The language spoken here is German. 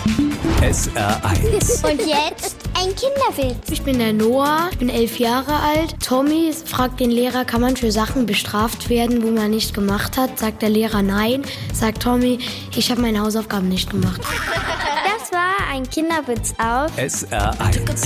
SR1. Und jetzt ein Kinderwitz. Ich bin der Noah, ich bin 11 Jahre alt. Tommy fragt den Lehrer, kann man für Sachen bestraft werden, wo man nicht gemacht hat? Sagt der Lehrer nein. Sagt Tommy, ich habe meine Hausaufgaben nicht gemacht. Das war ein Kinderwitz auf SR1.